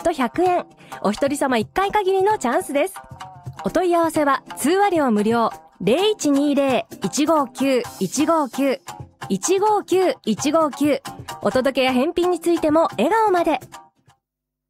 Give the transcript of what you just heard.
ト100円。お一人様1回限りのチャンスです。お問い合わせは通話料無料 0120-159-159 159-159。お届けや返品についても笑顔まで。